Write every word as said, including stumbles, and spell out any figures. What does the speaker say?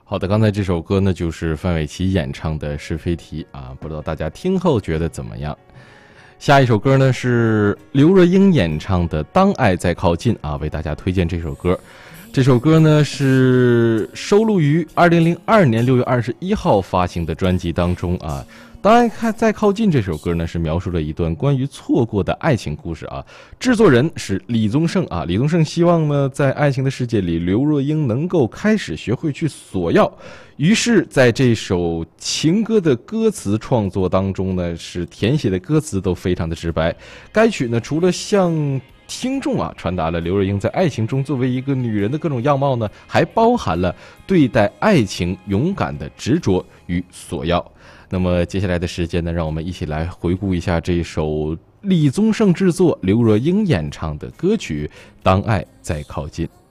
好的，刚才这首歌呢，就是范玮琪演唱的《是非题》啊，不知道大家听后觉得怎么样？下一首歌呢是刘若英演唱的《当爱在靠近》啊，为大家推荐这首歌。这首歌呢是收录于二零零二年六月二十一号发行的专辑当中啊。当爱在靠近这首歌呢，是描述了一段关于错过的爱情故事啊。制作人是李宗盛啊，李宗盛希望呢，在爱情的世界里，刘若英能够开始学会去索要。于是，在这首情歌的歌词创作当中呢，是填写的歌词都非常的直白。该曲呢，除了向听众啊传达了刘若英在爱情中作为一个女人的各种样貌呢，还包含了对待爱情勇敢的执着与索要。那么接下来的时间呢，让我们一起来回顾一下这首李宗盛制作、刘若英演唱的歌曲《当爱在靠近》。